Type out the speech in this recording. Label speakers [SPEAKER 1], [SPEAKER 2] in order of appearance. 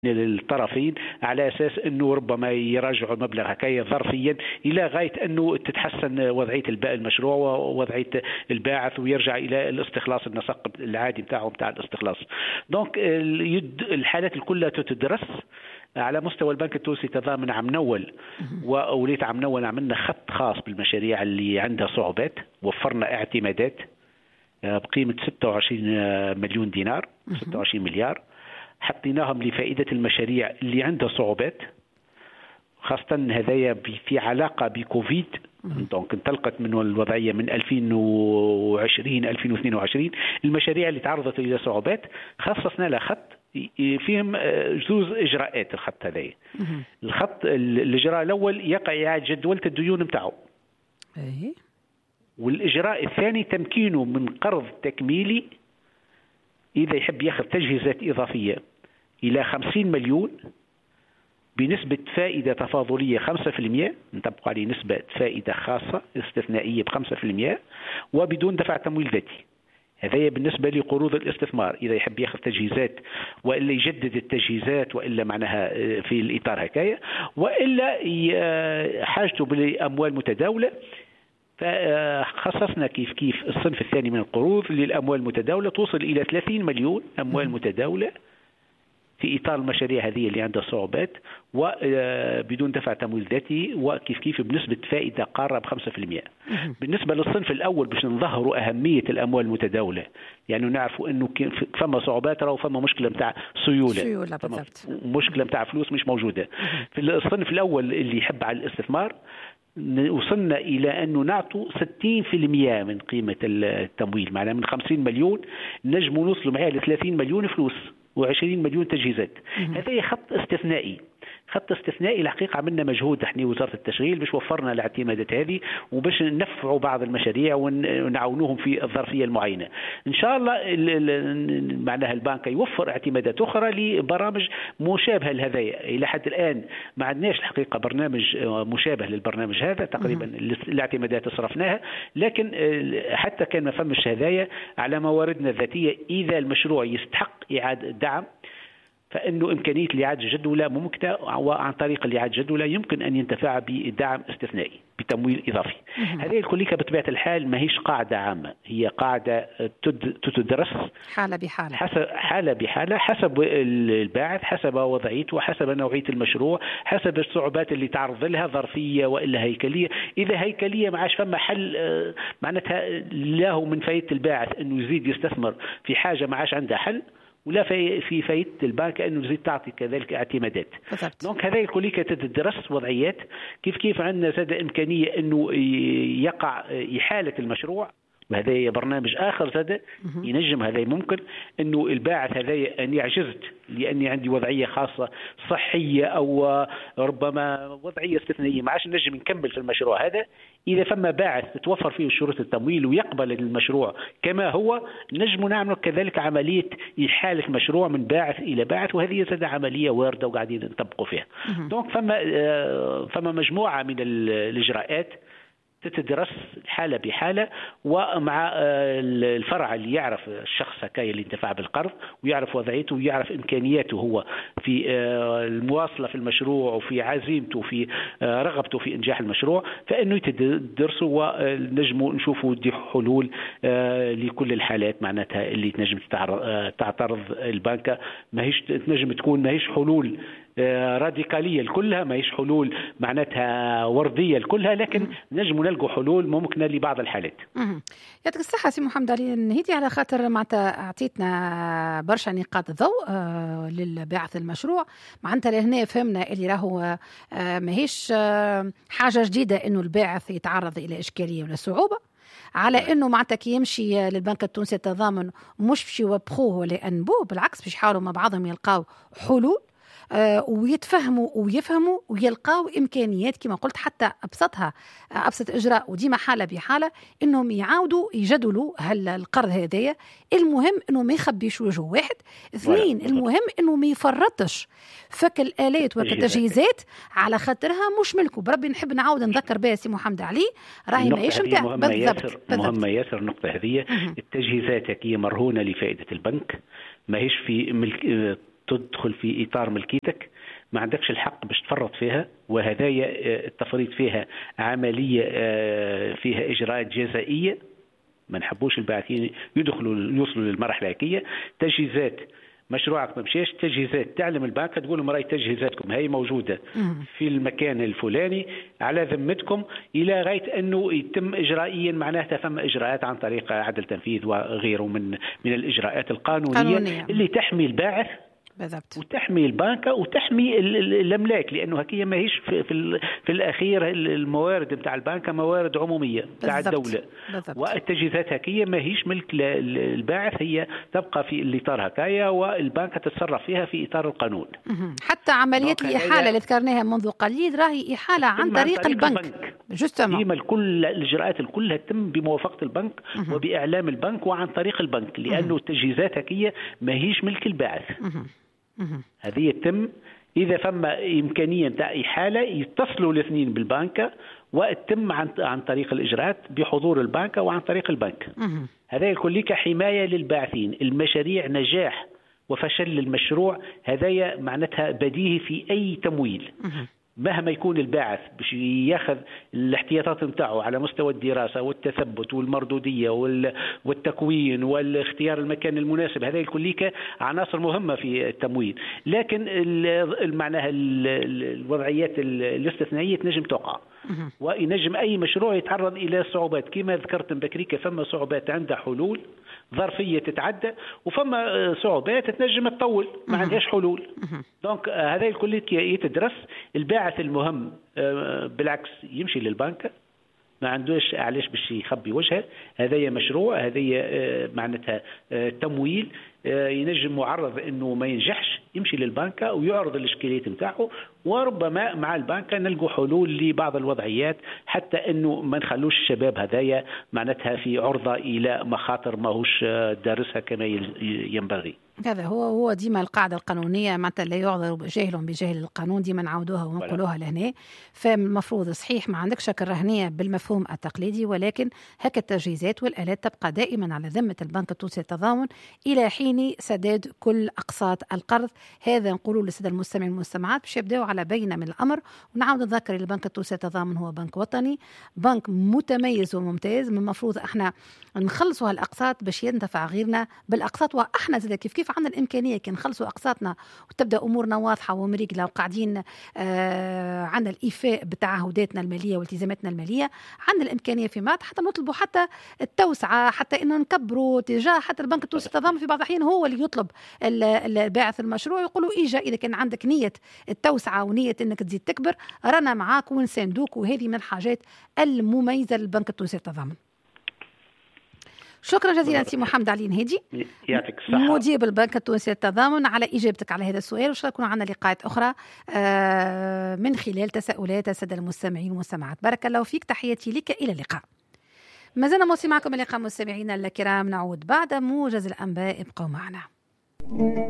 [SPEAKER 1] للطرفين على أساس أنه ربما يراجعوا المبلغ هكايا ظرفيا إلى غاية أنه تتحسن وضعية المشروع ووضعية الباعث ويرجع إلى الاستخلاص النسق العادي بتاعه بتاع الاستخلاص. دونك الحالات كلها تدرس على مستوى البنك التونسي تضامن عام نول وأولية عام نول عملنا خط خاص بالمشاريع اللي عندها صعوبات، وفرنا اعتمادات بقيمة 26 مليون دينار 26 مليار حطيناهم لفائدة المشاريع اللي عندها صعوبات، خاصة هذايا في علاقة بكوفيد. دونك انطلقت من الوضعية من 2020 2022 المشاريع اللي تعرضت إلى صعوبات خصصنا لها خط فيهم جزء إجراءات. الخط هذايا الخط الإجراء الأول يقع إعادة جدولة الديون متاعه، والإجراء الثاني تمكينه من قرض تكميلي إذا يحب ياخذ تجهيزات إضافية إلى 50 مليون بنسبة فائدة تفاضلية 5%، نطبق عليه نسبة فائدة خاصة استثنائية ب5% وبدون دفع تمويل ذاتي. هذا بالنسبة لقروض الاستثمار إذا يحب ياخذ تجهيزات وإلا يجدد التجهيزات وإلا معناها في الإطار هكايا، وإلا حاجته بالأموال متداولة. فخصصنا كيف الصنف الثاني من القروض للأموال المتداولة توصل إلى 30 مليون أموال متداولة في إطار المشاريع هذه اللي عندها صعوبات وبدون دفع تمويل ذاتي وكيف بنسبة فائدة قارة ب5%. بالنسبة للصنف الأول باش نظهروا أهمية الأموال المتداولة، يعني نعرفوا أنه فما صعوبات أو فما مشكلة متاع سيولة مشكلة متاع فلوس مش موجودة. في الصنف الأول اللي يحب على الاستثمار وصلنا إلى أنه نعطوا 60% من قيمة التمويل، معناه من 50 مليون نجموا نوصلوا معاه ل 30 مليون فلوس و20 مليون تجهيزات. هذا خط استثنائي. خط استثنائي الحقيقة عملنا مجهود احنا وزارة التشغيل باش وفرنا الاعتمادات هذه وباش ننفعوا بعض المشاريع ونعاونوهم في الظرفية المعينة. إن شاء الله معناها البنك يوفر اعتمادات أخرى لبرامج مشابهة لهذايا. إلى حد الآن ما عندناش الحقيقة برنامج مشابه للبرنامج هذا، تقريبا الاعتمادات صرفناها، لكن حتى كان ما فمش هذايا على مواردنا الذاتية إذا المشروع يستحق إعادة دعم فإنه إمكانية الإعادة الجدولة ممكنة، وعن طريق الإعادة الجدولة يمكن أن ينتفع بدعم استثنائي بتمويل إضافي. هذه الكلية بطبيعة الحال ما هيش قاعدة عامة، هي قاعدة تدرس حالة بحالة حسب الباعث، حسب وضعيته، حسب نوعية المشروع، حسب الصعوبات اللي تعرض لها ظرفية وإلا هيكلية. إذا هيكلية ما عادش فما حل معناتها له من فايدة الباعث أنه يزيد يستثمر في حاجة ما عادش عندها حل، ولا في فايدة البنك أنه يزيد تعطي كذلك اعتمادات. دونك هذه الكلية تدرس وضعيات كيف عندنا زاد إمكانية أنه يقع إحالة المشروع، وهذا برنامج آخر زاد ينجم. هذا ممكن أنه الباعث هذا أن يعجزت لأني عندي وضعية خاصة صحية أو ربما وضعية استثنائية ما عادش نجم نكمل في المشروع هذا، إذا فما باعث تتوفر فيه شروط التمويل ويقبل المشروع كما هو نجم نعمل كذلك عملية إحالة المشروع من باعث إلى باعث، وهذه زاد عملية واردة وقاعدين نطبقوا فيها. دونك فما مجموعة من الإجراءات تتدرس حالة بحالة، ومع الفرع اللي يعرف الشخص هكايا اللي انتفع بالقرض ويعرف وضعيته ويعرف إمكانياته هو في المواصلة في المشروع وفي عزيمته وفي رغبته في إنجاح المشروع، فإنه يتدرسوا ونجموا نشوفوا دي حلول لكل الحالات معناتها اللي تنجم تعترض البنك. ما هيش تنجم تكون ما هيش حلول راديكالية كلها، ما هيش حلول معناتها وردية كلها، لكن نجم نلقوا حلول ممكنة لبعض الحالات.
[SPEAKER 2] يعطيك الصحة سي محمد علي، نهيتي على خاطر معناتها أعطيتنا برشا نقاط ضوء للباعث المشروع. معناتها لهنا فهمنا اللي راهو ماهيش حاجة جديدة إنه الباعث يتعرض إلى إشكالية ولا صعوبة، على انه معناتها كي يمشي للبنك التونسي التضامن مش باش يوبخوه ولا انبوه، بالعكس باش يحاولوا مع بعضهم يلقاو حلول ويتفهموا ويفهموا ويلقاو إمكانيات كما قلت حتى أبسط إجراء، وديما حالة بحالة إنهم يعاودوا يجدلوا هل القرض هذايا. المهم إنه ما يخبيش وجهه، واحد. اثنين، المهم إنه ما يفرطش فك الآلات والتجهيزات على خاطرها مش ملكه. بربي نحب نعاود نذكر بها سي محمد علي راهي ماهيش نتاع
[SPEAKER 1] بالضبط. مهمة ياسر النقطة هذه. التجهيزات هي مرهونة لفائدة البنك، ماهيش في ملك تدخل في إطار ملكيتك، ما عندكش الحق باش تفرط فيها، وهذايا التفريط فيها عملية فيها إجراءات جزائية. ما نحبوش الباعثين يوصلوا للمرحلة هكية. تجهيزات مشروعك ما مشيش، تجهيزات تعلم البنك تقول لهم راهي تجهيزاتكم هي موجودة في المكان الفلاني على ذمتكم، إلى غاية أنه يتم إجرائيا معناها ثم إجراءات عن طريق عدل تنفيذ وغيره من الإجراءات القانونية اللي تحمي الباعث
[SPEAKER 2] بالضبط،
[SPEAKER 1] وتحمي البنكة وتحمي الأملاك، لأنه هكية ما هيش في الأخير الموارد بتاع البنكة موارد عمومية بتاع الدولة. والتجهيزات هكية ما هيش ملك الباعث، هي تبقى في الإطار هكايا والبنكة تتصرف فيها في إطار القانون.
[SPEAKER 2] حتى عمليات الإحالة اللي ذكرناها منذ قليل راهي إحالة عن طريق البنك.
[SPEAKER 1] ديما الإجراءات الكل تتم بموافقة البنك وبإعلام البنك وعن طريق البنك، لأنه التجهيزات هكية ما هيش ملك الباعث. هذه يتم إذا فما إمكانية تاع إحالة يتصلوا الاثنين بالبنكة وتتم عن طريق الإجراءات بحضور البنكة وعن طريق البنك. هذا يكون لك حماية للباعثين. المشاريع نجاح وفشل المشروع هذا معناتها بديهي في أي تمويل، مهما يكون الباعث باش ياخذ الاحتياطات نتاعو على مستوى الدراسة والتثبت والمردودية والتكوين والاختيار المكان المناسب، هذا يكون لك عناصر مهمة في التمويل. لكن معناها الوضعيات الاستثنائية تنجم توقع، وينجم أي مشروع يتعرض إلى صعوبات كما ذكرت بكريكا. فما صعوبات عندها حلول ظرفية تتعدى، وفما صعوبات تنجم تطول ما عندهاش حلول. دونك هذا الكل يتدرس. الباعث المهم بالعكس يمشي للبنكة، ما عندوش علاش باش يخبي وجهه. هذا مشروع، هذا معناتها تمويل ينجم معرض انه ما ينجحش، يمشي للبنكة ويعرض الاشكاليات نتاعه، وربما مع البنكة نلقوا حلول لبعض الوضعيات حتى انه ما نخلوش الشباب هذايا معناتها في عرضة الى مخاطر ماهوش دارسها كما ينبغي.
[SPEAKER 2] هذا هو ديما القاعدة القانونية، معناتها لا يعذر جاهل بجهل القانون، ديما نعودوها ونقولوها لهنا. فالمفروض صحيح ما عندكش الرهنية بالمفهوم التقليدي، ولكن هكا التجهيزات والآلات تبقى دائما على ذمة البنك التونسي للتضامن إلى حين سداد كل أقساط القرض. هذا نقولوا للسادة المستمعين والمستمعات باش يبداو على بينة من الأمر. ونعاود نذكر البنك التونسي للتضامن هو بنك وطني، بنك متميز وممتاز. من المفروض احنا نخلصوا هالأقساط باش ينتفع غيرنا بالأقساط، وإحنا زي كيف عندنا الإمكانية كي نخلصوا أقساطنا وتبدأ أمورنا واضحة ومريقلة وقاعدين عندنا الإيفاء بتعهداتنا المالية والتزاماتنا المالية، عندنا الإمكانية في بعد حتى نطلبوا حتى التوسعة، حتى إنه نكبروا تجاه حتى البنك التونسي للتضامن. في بعض الأحيان هو اللي يطلب الباعث المشروع، يقولوا إيجا إذا كان عندك نية التوسعة ونية إنك تزيد تكبر رانا معاك ونساندوك. وهذه من الحاجات المميزة للبنك التونسي للتضامن. شكرا جزيلا سي محمد علي نهيدي،
[SPEAKER 1] يعطيك الصحة،
[SPEAKER 2] مدير البنك التونسي للتضامن، على إجابتك على هذا السؤال. وإن شاء الله يكون عندنا لقاءات أخرى من خلال تساؤلات السادة المستمعين والمستمعات. بارك الله فيك، تحياتي لك، إلى اللقاء. ما زلنا موصي معكم اللقاء مستمعينا الكرام، نعود بعد موجز الأنباء، ابقوا معنا.